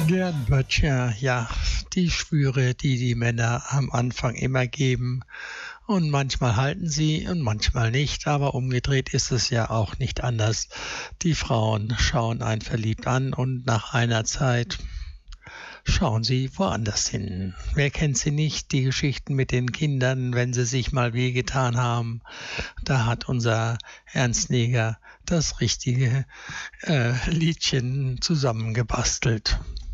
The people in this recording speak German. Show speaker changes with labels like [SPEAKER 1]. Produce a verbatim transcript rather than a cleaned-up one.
[SPEAKER 1] Gern Böttcher, ja, die Schwüre, die die Männer am Anfang immer geben. Und manchmal halten sie und manchmal nicht, aber umgedreht ist es ja auch nicht anders. Die Frauen schauen einen verliebt an und nach einer Zeit schauen sie woanders hin. Wer kennt sie nicht, die Geschichten mit den Kindern, wenn sie sich mal wehgetan haben. Da hat unser Ernst Neger das richtige äh, Liedchen zusammengebastelt.